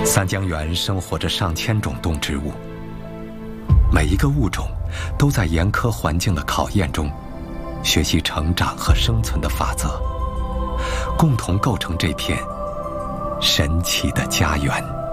三江源生活着上千种动植物，每一个物种都在严苛环境的考验中学习成长和生存的法则，共同构成这片神奇的家园。